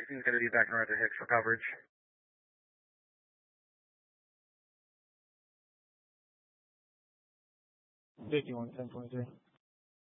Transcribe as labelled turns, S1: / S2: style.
S1: He's going to be back in Roger Hicks for coverage.
S2: 51, 1023.